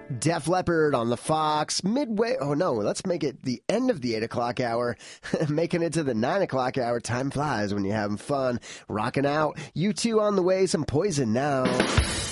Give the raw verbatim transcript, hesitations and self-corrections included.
Def Leppard on the Fox, midway. Oh no, let's make it the end of the eight o'clock hour. Making it to the nine o'clock hour. Time flies when you're having fun. Rocking out. You two on the way, some Poison now.